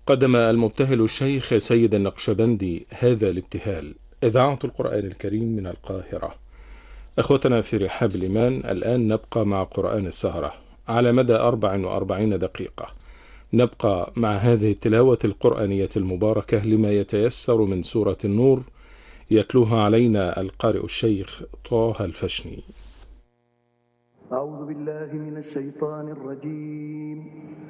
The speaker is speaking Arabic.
قدم المبتهل الشيخ سيد النقشبندي هذا الابتهال. إذاعة القرآن الكريم من القاهرة. أخوتنا في رحاب الإيمان، الآن نبقى مع قرآن السهرة على مدى 44 دقيقة. نبقى مع هذه التلاوة القرآنية المباركة لما يتيسر من سورة النور، يتلوها علينا القارئ الشيخ طه الفشني. أعوذ بالله من الشيطان الرجيم.